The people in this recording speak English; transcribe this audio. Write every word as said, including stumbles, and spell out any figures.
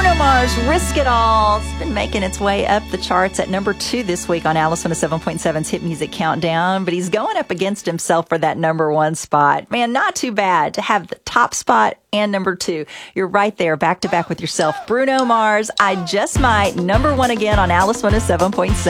Bruno Mars, Risk It All. It's been making its way up the charts at number two this week on Alice one oh seven point seven's Hit Music Countdown, but he's going up against himself for that number one spot. Man, not too bad to have the top spot and number two. You're right there, back to back with yourself. Bruno Mars, I Just Might, number one again on Alice one oh seven point seven.